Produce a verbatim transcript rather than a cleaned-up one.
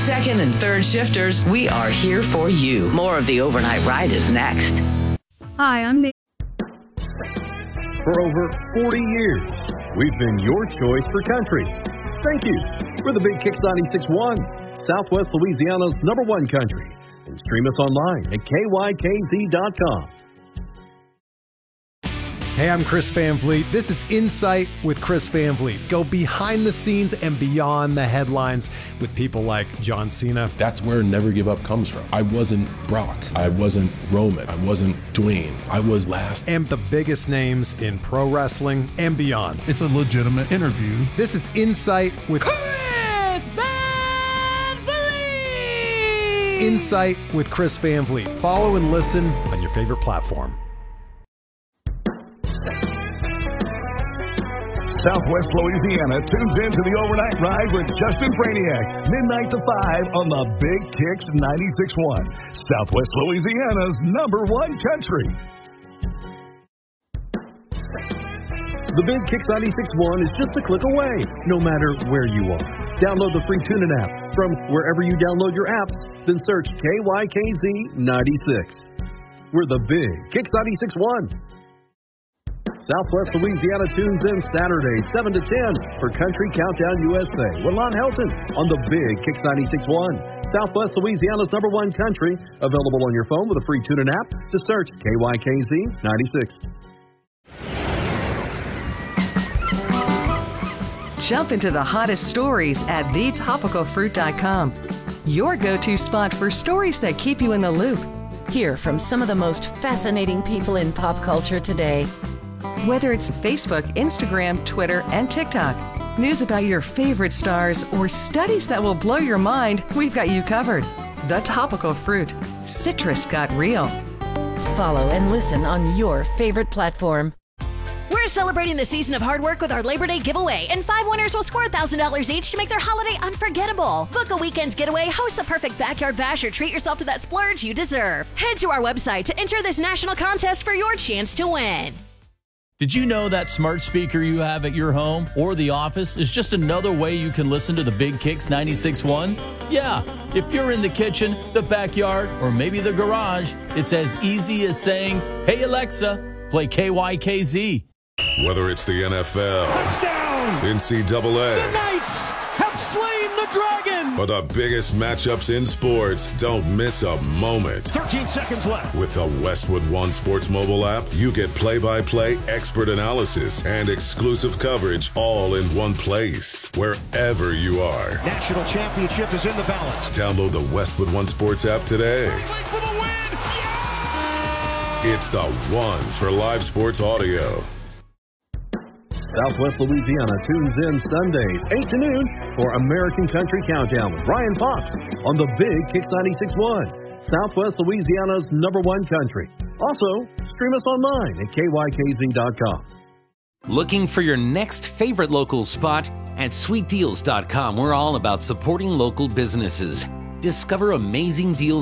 second and third shifters, we are here for you. More of the Overnight Ride is next. Hi, I'm Nate. For over forty years, we've been your choice for country. Thank you. We're the Big Kicks ninety-six point one, Southwest Louisiana's number one country. And stream us online at K Y K Z dot com. Hey, I'm Chris Van Vliet. This is Insight with Chris Van Vliet. Go behind the scenes and beyond the headlines with people like John Cena. That's where Never Give Up comes from. I wasn't Brock. I wasn't Roman. I wasn't Dwayne. I was last. And the biggest names in pro wrestling and beyond. It's a legitimate interview. This is Insight with Chris Van Vliet. Insight with Chris Van Vliet. Follow and listen on your favorite platform. Southwest Louisiana tunes into the Overnight Ride with Justin Braniak, midnight to five on the Big Kicks ninety-six point one, Southwest Louisiana's number one country. The Big Kicks ninety-six point one is just a click away, no matter where you are. Download the free TuneIn app from wherever you download your apps, then search K Y K Z ninety-six. We're the Big Kicks ninety-six point one. Southwest Louisiana tunes in Saturday, seven to ten for Country Countdown U S A with Lon Helton on the Big Kicks ninety-six point one. Southwest Louisiana's number one country, available on your phone with a free TuneIn app to search K Y K Z ninety-six. Jump into the hottest stories at the topical fruit dot com. Your go-to spot for stories that keep you in the loop. Hear from some of the most fascinating people in pop culture today. Whether it's Facebook, Instagram, Twitter, and TikTok, news about your favorite stars, or studies that will blow your mind, we've got you covered. The Topical Fruit. Citrus got real. Follow and listen on your favorite platform. We're celebrating the season of hard work with our Labor Day giveaway, and five winners will score one thousand dollars each to make their holiday unforgettable. Book a weekend getaway, host the perfect backyard bash, or treat yourself to that splurge you deserve. Head to our website to enter this national contest for your chance to win. Did you know that smart speaker you have at your home or the office is just another way you can listen to the Big Kicks ninety-six point one? Yeah, if you're in the kitchen, the backyard, or maybe the garage, it's as easy as saying, "Hey Alexa, play K Y K Z." Whether it's the N F L, touchdown, N C double A, the Knights have slain the dragon, or the biggest matchups in sports, don't miss a moment. thirteen seconds left. With the Westwood One Sports mobile app, you get play-by-play expert analysis and exclusive coverage all in one place, wherever you are. National championship is in the balance. Download the Westwood One Sports app today. For the win. Yeah! It's the one for live sports audio. Southwest Louisiana tunes in Sundays, eight to noon for American Country Countdown with Brian Fox on the Big Kicks ninety-six point one, Southwest Louisiana's number one country. Also, stream us online at K Y K Z dot com. Looking for your next favorite local spot? At sweet deals dot com, we're all about supporting local businesses. Discover amazing deals